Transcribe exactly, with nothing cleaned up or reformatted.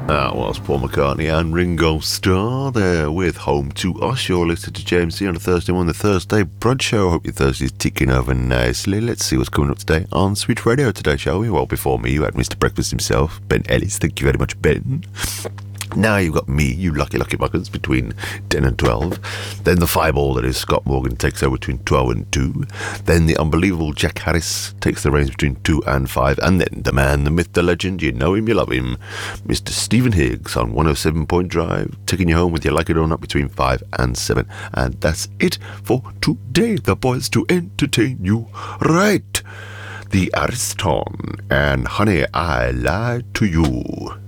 That was Paul McCartney and Ringo Starr there with Home to Us. You're listening to James C on a Thursday morning, the Thursday Brunch Show. I hope your Thursday's ticking over nicely. Let's see what's coming up today on Sweet Radio today, shall we? Well, before me, you had Mister Breakfast himself, Ben Ellis. Thank you very much, Ben. Now you've got me, you lucky, lucky buggers, between ten and twelve. Then the fireball that is Scott Morgan takes over between twelve and two. Then the unbelievable Jack Harris takes the reins between two and five. And then the man, the myth, the legend, you know him, you love him, Mister Stephen Higgs on one oh seven Point Drive, taking you home with you like it or not between five and seven. And that's it for today, the boys, to entertain you right. The Ariston and Honey, I Lied to You.